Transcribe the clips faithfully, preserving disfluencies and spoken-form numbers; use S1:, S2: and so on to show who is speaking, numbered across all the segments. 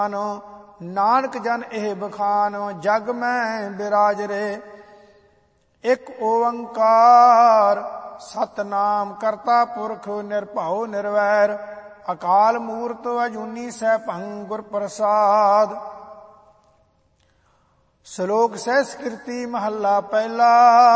S1: ਨਾਨਕ ਜਨ ਇਹ ਬਖਾਨ ਜਗ ਮੈਂ ਬਿਰਾਜ ਰੇ। ਇਕ ਓੰਕਾਰ ਸਤਨਾਮ ਕਰਤਾ ਪੁਰਖ ਨਿਰਭਉ ਨਿਰਵੈਰ ਅਕਾਲ ਮੂਰਤ ਅਜੂਨੀ ਸੈਭੰ ਗੁਰ ਪ੍ਰਸਾਦ। ਸ਼ਲੋਕ ਸੰਸਕ੍ਰਿਤੀ ਮਹੱਲਾ ਪਹਿਲਾ।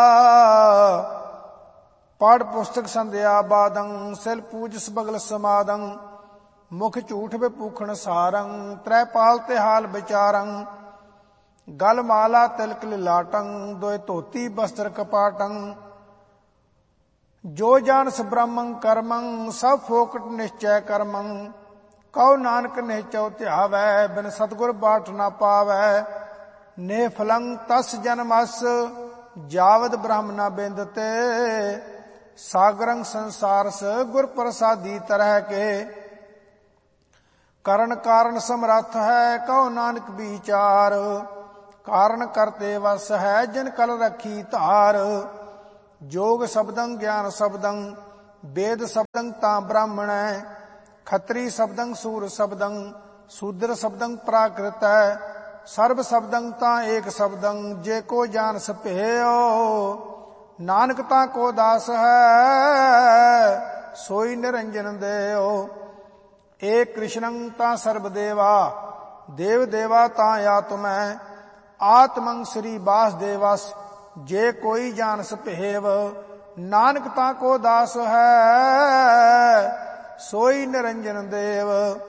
S1: ਪੜ੍ਹ ਪੁਸਤਕ ਸੰਧਿਆ ਬਾਦੰ ਸਿਲ ਪੂਜਸ ਬਗਲ ਸਮਾਦੰ ਮੁਖ ਝੂਠ ਵਿਪੂਖਣ ਸਾਰੰ ਤ੍ਰੈ ਪਾਲ ਤੇ ਹਾਲ ਵਿਚਾਰੰ ਗਲ ਮਾਲਾ ਤਿਲਕ ਲਿਲਾਟੰ ਦੋਇ ਧੋਤੀ ਬਸਤਰ ਕਪਾਟੰ ਜੋ ਜਾਣਸ ਬ੍ਰਹਮੰ ਕਰਮੰ ਸਭ ਫੋਕਟ ਨਿਸ਼ਚੈ ਕਰਮੰ ਕਉ ਨਾਨਕ ਨਿਹਚਉ ਧਿਆਵੈ ਬਿਨ ਸਤਿਗੁਰ ਬਾਟ ਨਾ ਪਾਵੈ ਨੇ ਫਲੰ ਤਸ ਜਨਮਸ ਜਾਵਦ ਬ੍ਰਹਮ ਨਾ ਬਿੰਦਤੇ ਸਾਗਰੰ ਸੰਸਾਰਸ ਗੁਰ ਪ੍ਰਸਾਦੀ ਤਰਹਿ ਕੇ ਕਰਨ ਕਾਰਨ ਸਮਰੱਥ ਹੈ ਕਉ ਨਾਨਕ ਵਿਚਾਰ ਕਾਰਨ ਕਰਤੇ ਵਸ ਹੈ ਜਿਨ ਕਲ ਰੱਖੀ ਧਾਰ ਜੋਗ ਸ਼ਬਦੰ ਗਿਆਨ ਸ਼ਬਦੰ ਵੇਦ ਸ਼ਬਦੰ ਤਾਂ ਬ੍ਰਾਹਮਣੈ ਖੱਤਰੀ ਸ਼ਬਦੰ ਸੂਰ ਸ਼ਬਦੰ ਸ਼ੂਦਰ ਸ਼ਬਦੰ ਪ੍ਰਾਕ੍ਰਿਤੈ ਸਰਬ ਸ਼ਬਦੰ ਤਾਂ ਏਕ ਸ਼ਬਦੰ ਜੇ ਕੋ ਜਾਣ ਸਭੇਓ ਨਾਨਕ ਤਾਂ ਕੋ ਦਾਸ ਹੈ ਸੋਈ ਨਿਰੰਜਨ ਦੇਓ। ਏਕ ਕ੍ਰਿਸ਼ਨੰ ਤਾਂ ਸਰਬ ਦੇਵਾ ਦੇਵ ਦੇਵਾ ਤਾਂ ਆਤਮੈ ਆਤਮੰ ਸ੍ਰੀ ਵਾਸੁਦੇਵਸ ਜੇ ਕੋਈ ਜਾਣ ਸਭੇਵ ਨਾਨਕ ਤਾਂ ਕੋ ਦਾਸ ਹੈ ਸੋਈ ਨਿਰੰਜਨ ਦੇਵ।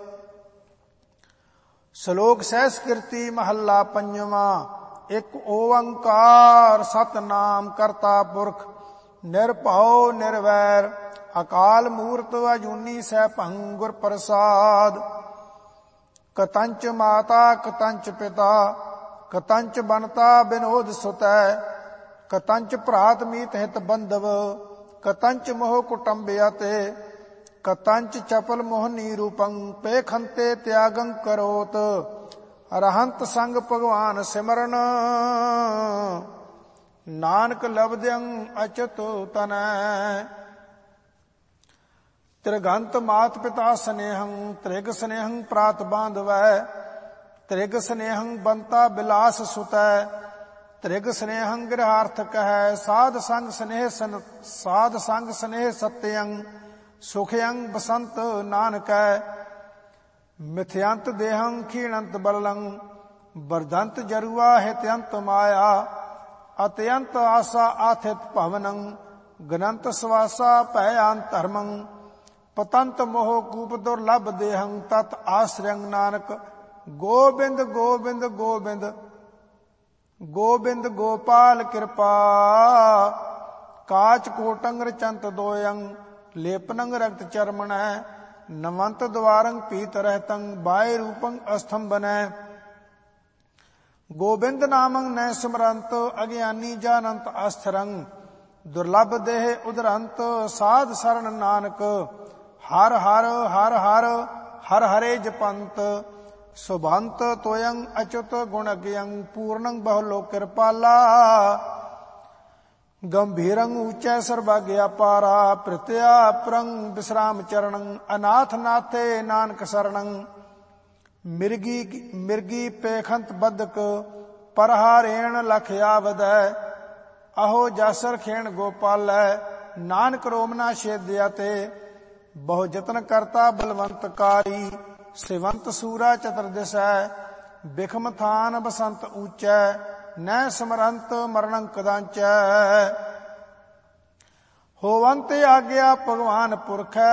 S1: ਸ਼ਲੋਕ ਸੰਸਕ੍ਰਿਤੀ ਮਹੱਲਾ ਪੰਜਵਾਂ। ਇਕ ਓੰਕਾਰ ਸਤਨਾਮ ਕਰਤਾ ਪੁਰਖ ਨਿਰਭਉ ਨਿਰਵੈਰ ਅਕਾਲ ਮੂਰਤ ਅਜੂਨੀ ਸੈਭੰ ਗੁਰ ਪ੍ਰਸਾਦ। ਕਤੰਚ ਮਾਤਾ ਕਤੰਚ ਪਿਤਾ ਕਤੰਚ ਬਨਤਾ ਬਿਨੋਦ ਸੁਤੈ ਕਤੰਚ ਭਰਾਤ ਮੀਤ ਹਿਤ ਬੰਧਵ ਕਤੰਚ ਮੋਹ ਕੁਟੰਬਿਆ ਤੇ ਕਤੰਚ ਚਪਲ ਮੋਹਨੀ ਰੂਪੰ ਪੇਖੰਤੇ ਤਿਆਗੰ ਕਰੋਤ ਅਰਹੰਤ ਸੰਗ ਭਗਵਾਨ ਸਿਮਰਨ ਨਾਨਕ ਲਬਦਿਅੰ ਅਚਤ ਤਨੈ। ਤ੍ਰਿਗੰਤ ਮਾਤ ਪਿਤਾ ਸਨੇਹੰ ਤ੍ਰਿਗ ਸਨੇਹੰ ਪ੍ਰਾਤ ਬਾਂਧਵੈ ਤ੍ਰਿਗ ਸਨੇਹੰ ਬੰਤਾ ਬਿਲਾਸ ਸੁਤੈ ਤ੍ਰਿਗ ਸਨੇਹੰ ਗ੍ਰਹਾਰਥ ਕਹੈ ਸਾਧ ਸੰਗ ਸਨੇਹ ਸਾਧ ਸੰਗ ਸਨੇਹ ਸਤਯੰ ਸੁਖਯੰ ਬਸੰਤ ਨਾਨਕੈ ਮਿਥਯੰਤ ਦੇਹੰ ਖੀਣੰਤ ਬਲਲੰ ਵਰਧੰਤ ਜਰੂਆ ਹਿਤਯੰਤ ਮਾਇਆ ਅਤਯੰਤ ਆਸਾ ਆਥਿਤ ਭਵਨੰ ਗਨੰਤ ਸਵਾਸਾ ਭੈ ਅੰਤਰਮੰ ਪਤੰਤ ਮੋਹ ਕੂਪ ਦੁਰਲਭ ਦੇਹੰ ਤਤ ਆਸਰਯੰ ਨਾਨਕ ਗੋਬਿੰਦ ਗੋਬਿੰਦ ਗੋਬਿੰਦ ਗੋਬਿੰਦ ਗੋਪਾਲ ਕਿਰਪਾ ਕਾਚ ਕੋਟੰਗ ਰਚੰਤ ਦੋਯੰ ਲੇਪਨੰ ਰਕਤ ਚਰਮਣੈ ਨਵੰਤ ਦਵਾਰੰ ਪੀਤ ਰਹਿਤੰ ਬਾਏ ਰੂਪੰ ਅਸਥੰਬਨੈ ਗੋਬਿੰਦ ਨਾਮੰ ਨੈ ਸਿਮਰੰਤ ਅਗਿਆਨੀ ਜਾਨੰਤ ਅਸਥਰੰ ਦੁਰਲਭ ਦੇਹ ਉਦਰੰਤ ਸਾਧ ਸਰਣ ਨਾਨਕ ਹਰ ਹਰ ਹਰ ਹਰ ਹਰ ਹਰੇ ਜਪੰਤ ਸੁਭੰਤ ਤੋਯੰ ਅਚੁਤ ਗੁਣ ਅਗਿਯੰ ਪੂਰਨੰ ਬਹੁਲੋ ਕਿਰਪਾਲਾ ਗੰਭੀਰੰ ਊਚੈ ਸਰਬਗ ਅਪਾਰਾ ਪ੍ਰਿਤਿਆ ਪ੍ਰੰ ਵਿਸਰਾਮ ਚਰਣੰ ਅਨਾਥ ਨਾਥੇ ਨਾਨਕ ਸਰਣੰ ਮਿਰਗੀ ਮਿਰਗੀ ਪੇਖੰਤ ਬਦਕ ਪਰਹਾਰੇਣ ਲਖ ਆਵਦੈ ਅਹੋ ਜਸਰ ਖੇਣ ਗੋਪਾਲੈ ਨਾਨਕ ਰੋਮਨਾ ਛੇਦਿਆ ਤੇ ਬਹੁ ਜਤਨ ਕਰਤਾ ਬਲਵੰਤ ਕਾਰੀ ਸਿਵੰਤ ਸੂਰਾ ਚਤੁਰ ਦਿਸੈ ਬਿਖਮ ਥਾਨ ਬਸੰਤ ਊਚੈ ਨੈ ਸਮਰੰਤ ਮਰਣੰ ਕਦਾਂਚੈ ਹੋਵੰਤ ਆਗਿਆ ਭਗਵਾਨ ਪੁਰਖੈ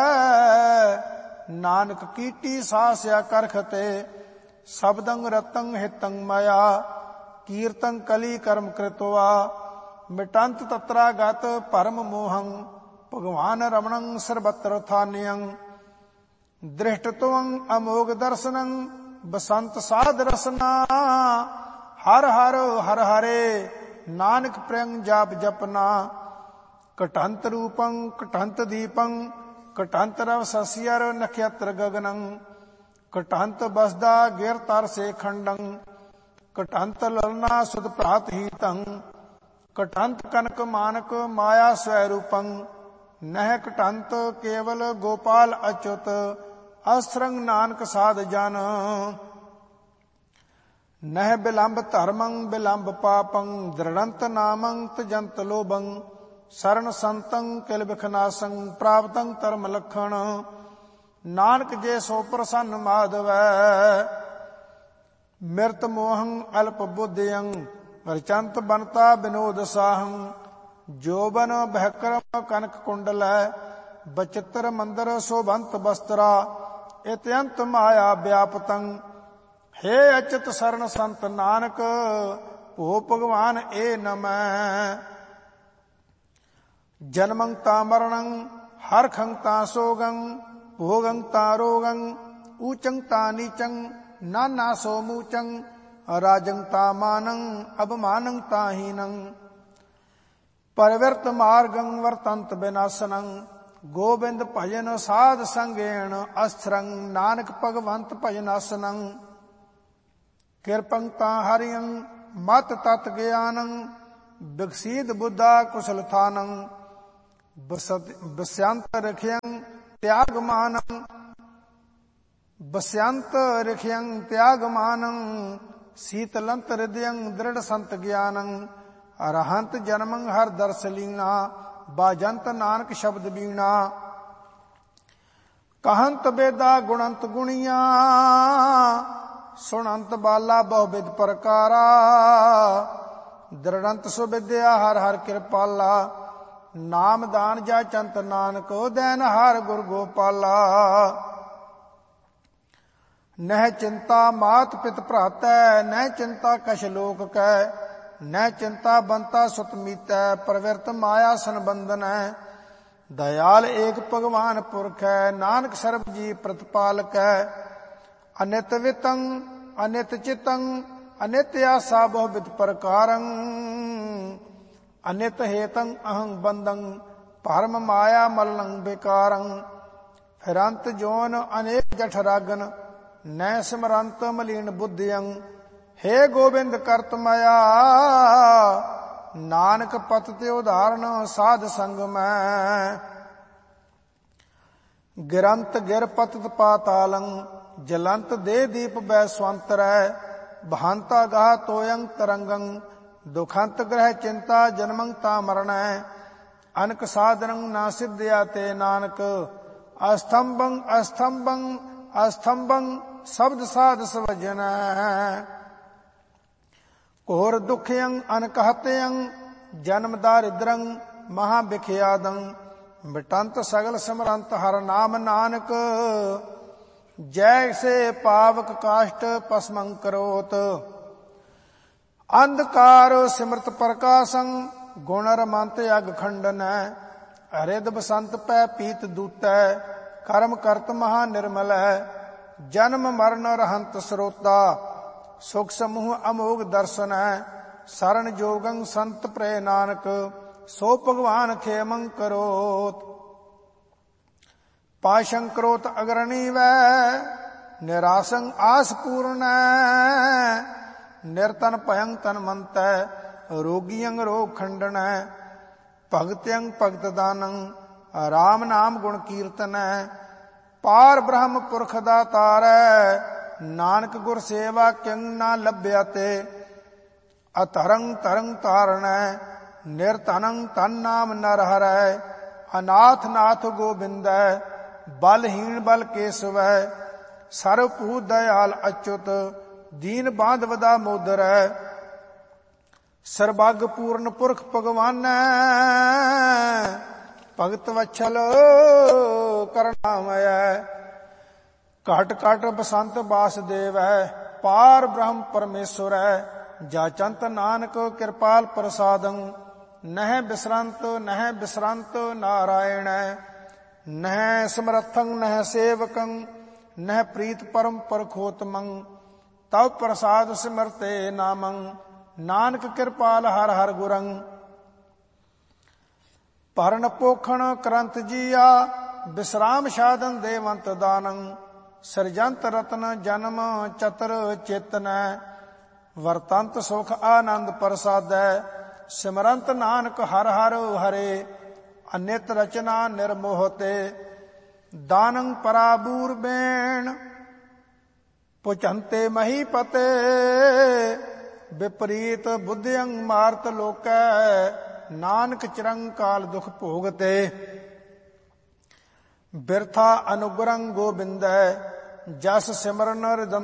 S1: ਨਾਨਕ ਕੀਟੀ ਸਾਸਿਆ ਕਰਖ ਤੇ ਸ਼ਬਦੰ ਰਤੰ ਹਿਤੰ ਮਾਇਆ ਕੀਰਤੰ ਕਲੀ ਕਰਮ ਕ੍ਰਿਤਵਾ ਮਿਟੰਤ ਤਤਰਾ ਗਤ ਪਰਮ ਮੋਹੰ ਭਗਵਾਨ ਰਮਣੰ ਸਰਬਤਰ ਥਾਨਯੰ ਦ੍ਰਿਸ਼ਟਤਵੰ ਅਮੋਗ ਦਰਸ਼ਨੰ ਬਸੰਤ ਸਾਧ ਰਸਨਾ ਹਰ ਹਰ ਹਰ ਹਰੇ ਨਾਨਕ ਪ੍ਰਯੰਗ ਜਾਪ ਜਪਨਾ ਕਟੰਤ ਰੂਪੰ ਕਟੰਤ ਦੀਪੰ ਕਟੰਤ ਰਵ ਸਸਿਅਰ ਨਖਯਤਰ ਗਗਨੰ ਕਟੰਤ ਬਸਦਾ ਗਿਰ ਤਰ ਸੇ ਖੰਡੰ ਕਟੰਤ ਲਲਨਾ ਸੁਧ ਪ੍ਰਾਤ ਹੀਤੰ ਕਟੰਤ ਕਨਕ ਮਾਨਕ ਮਾਇਆ ਸਵੈ ਰੂਪੰ ਨਹਿ ਕਟੰਤ ਕੇਵਲ ਗੋਪਾਲ ਅਚੁਤ ਅਸਰੰਗ ਨਾਨਕ ਸਾਧ ਜਨ ਨਹਿ ਬਿਲੰਬ ਧਰਮੰ ਬਿਲੰਬ ਪਾਪੰ ਦ੍ਰਿੜੰਤ ਨਾਮੰ ਤਜੰਤ ਲੋਭੰ ਸਰਣ ਸੰਤੰ ਕਿਲ ਬਿਖਨਾਸੰ ਪ੍ਰਾਪਤੰ ਧਰਮ ਲਖਣ ਨਾਨਕ ਜੇ ਸੋ ਪ੍ਰਸੰਨ ਮਾਧਵੈ ਮਿਰਤ ਮੋਹੰ ਅਲਪ ਬੁੱਧਿਯੰ ਰਚੰਤ ਬਨਤਾ ਬਿਨੋਦ ਸਾਹੰ ਜੋਬਨ ਬਹਿਕਰਮ ਕਨਕ ਕੁੰਡਲੈ ਬਚਿੱਤਰ ਮੰਦਰ ਸੋਭੰਤ ਬਸਤਰਾ ਇਤਅੰਤ ਮਾਇਆ ਵਿਆਪਤੰ ਹੇ ਅਚਿਤ ਸਰਣ ਸੰਤ ਨਾਨਕ ਭੋ ਭਗਵਾਨ ਏ ਨਮੈ ਜਨਮੰ ਤਾ ਮਰਣੰ ਹਰਖੰ ਤਾ ਸੋਗੰ ਭੋਗੰ ਤਾ ਰੋਗੰ ਊਚੰ ਤਾ ਨੀਚੰ ਨਾਨਾ ਸੋ ਮੂਚੰ ਰਾਜੰ ਤਾ ਮਾਨੰ ਅਬਮਾਨੰ ਤਾ ਹੀਨੰ ਪਰਵਿਰਤ ਮਾਰਗੰ ਵਰਤੰਤ ਬਿਨਾਸਨੰ ਗੋਬਿੰਦ ਭਜਨ ਸਾਧ ਸੰਗੇਣ ਅਸਥਰੰ ਨਾਨਕ ਭਗਵੰਤ ਭਜਨਾਸਨੰ ਕਿਰਪੰ ਤਾ ਹਰਿਯੰ ਮਤ ਤਤ ਗਿਆਨੰ ਬਿਕਸੀਦ ਬੁੱਧਾ ਕੁਸਲ ਥਾਨੰ ਬਸਯੰਤ ਰਖਿਯੰ ਤਿਆਗ ਮਾਨੰ ਬਸਯੰਤ ਰਖਿਯੰ ਤਿਆਗ ਮਾਨੰ ਸੀਤਲੰਤ ਹਿਰਦਯੰ ਦ੍ਰਿੜ ਸੰਤ ਗਿਆਨੰ ਅਰਹੰਤ ਜਨਮੰ ਹਰ ਦਰਸ ਲੀਣਾ ਬਾਜੰਤ ਨਾਨਕ ਸ਼ਬਦ ਬੀਣਾ ਕਹੰਤ ਬੇਦਾ ਗੁਣੰਤ ਗੁਣੀਆਂ ਸੁਣੰਤ ਬਾਲਾ ਬਹੁ ਬਿਦ ਪ੍ਰਕਾਰਾ ਦ੍ਰਿੜੰਤ ਸੁਬਿਦਿਆ ਹਰ ਹਰ ਕਿਰਪਾਲਾ ਨਾਮ ਦਾਨ ਜਾ ਚੰਤ ਨਾਨਕ ਦੈਨ ਹਰ ਗੁਰ ਗੋਪਾਲਾ ਨਹਿ ਚਿੰਤਾ ਮਾਤ ਪਿਤ ਭਰਾਤੈ ਨਹਿ ਚਿੰਤਾ ਕਛ ਲੋਕ ਕੈ ਨਹਿ ਚਿੰਤਾ ਬੰਤਾ ਸੁਤ ਮੀਤੈ ਪ੍ਰਵਿਰਤ ਮਾਇਆ ਸੰਬੰਧਨੈ ਦਇਆਲ ਏਕ ਭਗਵਾਨ ਪੁਰਖ ਹੈ ਨਾਨਕ ਸਰਬ ਜੀ ਪ੍ਰਤਪਾਲਕੈ ਅਨਿਤ ਵਿਤੰ ਅਨਿਤ ਚਿਤੰ ਅਨਿਤ ਆਸਾ ਬਹੁ ਬਿਦ ਪ੍ਰਕਾਰੰ ਅਨਿਤ ਹੇਤੰ ਅਹੰ ਬੰਦੰ ਭਰਮ ਮਾਇਆ ਮਲੰ ਬੇਕਾਰੰ ਫਿਰੰਤ ਜੋਨ ਅਨੇਕ ਜਠ ਰਾਗਨ ਨੈ ਸਿਮਰੰਤ ਮਲੀਨ ਬੁੱਧਿਯੰ ਹੇ ਗੋਬਿੰਦ ਕਰਤ ਮਾਇਆ ਨਾਨਕ ਪਤ ਤੇ ਉਦਾਹਰਨ ਸਾਧ ਸੰਗ ਮੈਂ ਗਿਰੰਤ ਗਿਰ ਪਤਿਤ ਪਾਤਾਲੰ ਜਲੰਤ ਦੇ ਦੀਪ ਬੈ ਸਵੰਤਰੈ ਬਹੰਤਾ ਗਾਹ ਤੋਯੰ ਤਰੰਗੰ ਦੁਖੰਤ ਗ੍ਰਹਿ ਚਿੰਤਾ ਜਨਮੰ ਤਾ ਮਰਣੈ ਅਨਕ ਸਾਧਨੰ ਨਾ ਸਿੱਧਿਆ ਤੇ ਨਾਨਕ ਅਸਥੰਭੰ ਅਸਥੰਭੰ ਅਸਥੰਭੰ ਸ਼ਬਦ ਸਾਧ ਸਵਜਨੈ ਘੋਰ ਦੁਖਯੰ ਅਨਕ ਹਤਯੰ ਜਨਮ ਦਾਰਿਦ੍ਰੰ ਮਹਾ ਬਿਖਿਆਦੰ ਮਿਟੰਤ ਸਗਲ ਸਿਮਰੰਤ ਹਰ ਨਾਮ ਨਾਨਕ ਜੈਸੇ ਪਾਵਕ ਕਾਸ਼ਟ ਪਸਮੰ ਕਰੋਤ ਅੰਧਕਾਰ ਸਿਮਰਤ ਪ੍ਰਕਾਸ਼ੰ ਗੁਣ ਰਮੰਤ ਅਗ ਖੰਡਨੈ ਹਰਿਦ ਬਸੰਤ ਪੈ ਪੀਤ ਦੂਤੈ ਕਰਮ ਕਰਤ ਮਹਾ ਨਿਰਮਲੈ ਜਨਮ ਮਰਨ ਰਹੰਤ ਸਰੋਤਾ ਸੁਖ ਸਮੂਹ ਅਮੋਗ ਦਰਸ਼ਨੈ ਸਰਣ ਜੋਗੰ ਸੰਤ ਪ੍ਰੈ ਨਾਨਕ ਸੋ ਭਗਵਾਨ ਖੇਮੰ ਕਰੋਤ ਪਾਸ਼ੰ ਕਰੋਤ ਅਗਰਣੀ ਵੈ ਨਿਰਾਸੰ ਆਸ ਪੂਰਨੈ ਨਿਰਤਨ ਭਯੰ ਤਨ ਮੰਤੈ ਰੋਗੀਯੰ ਰੋਗ ਖੰਡਨੈ ਭਗਤਯੰ ਭਗਤ ਦਾਨੰ ਰਾਮ ਨਾਮ ਗੁਣ ਕੀਰਤਨੈ ਪਾਰ ਬ੍ਰਹਮ ਪੁਰਖ ਦਾ ਤਾਰੈ ਨਾਨਕ ਗੁਰ ਸੇਵਾ ਕਿੰਗ ਨਾ ਲੱਭਿਆ ਤੇ ਅਤਰੰਗ ਤਰੰਗ ਤਾਰਣੈ ਨਿਰਤਨੰ ਤਨ ਨਾਮ ਨਰ ਹਰੈ ਅਨਾਥ ਨਾਥ ਗੋਬਿੰਦੈ ਬਲਹੀਣ ਬਲ ਕੇਸਵੈ ਸਰਵ ਭੂਤ ਦਇਆਲ ਅਚੁਤ ਦੀਨ ਬਾਂਧਵ ਦਾ ਮੋਦਰੈ ਸਰਬੱਗ ਪੂਰਨ ਪੁਰਖ ਭਗਵਾਨੈ ਭਗਤ ਵਛਲ ਕਰੁਣਾਮਯੈ ਘਟ ਘਟ ਬਸੰਤ ਬਾਸਦੇਵੈ ਪਾਰ ਬ੍ਰਹਮ ਪਰਮੇਸ਼ਵਰੈ ਜਾਚੰਤ ਨਾਨਕ ਕਿਰਪਾਲ ਪ੍ਰਸਾਦੰ ਨਹਿ ਬਿਸਰੰਤ ਨਹਿ ਬਿਸਰੰਤ ਨਾਰਾਇਣੈ ਨਹਿ ਸਮਰਥੰ ਨਹਿ ਸੇਵਕੰ ਨਹਿ ਪ੍ਰੀਤ ਪਰਮ ਪਰਖੋਤਮੰ ਤਵ ਪ੍ਰਸਾਦ ਸਿਮਰਤੇ ਨਾਮੰ ਨਾਨਕ ਕਿਰਪਾਲ ਹਰ ਹਰ ਗੁਰੰ ਭਰਨ ਪੋਖਣ ਕਰੰਤ ਜੀਆ ਬਿਸਰਾਮ ਸਾਧਨ ਦੇਵੰਤ ਦਾਨੰ ਸਰਜੰਤ ਰਤਨ ਜਨਮ ਚਤਰ ਚੇਤਨੈ ਵਰਤੰਤ ਸੁਖ ਆਨੰਦ ਪ੍ਰਸਾਦੈ ਸਿਮਰੰਤ ਨਾਨਕ ਹਰ ਹਰ ਹਰੇ ਅਨਿਤ ਰਚਨਾ ਨਿਰਮੋਹ ਤੇ ਦਾਨੰ ਪਰਾਬੂਰ ਬੇਣ ਪੁਚੰਤੇ ਮਹੀਪਤੇ ਵਿਪਰੀਤ ਬੁੱਧਿਅੰ ਮਾਰਤ ਲੋਕੈ ਨਾਨਕ ਚਿਰੰ ਕਾਲ ਦੁਖ ਭੋਗਤੇ ਬਿਰਥਾ ਅਨੁਗਰੰ ਗੋਬਿੰਦੈ ਜਸ ਸਿਮਰਨ ਰਿਦੰ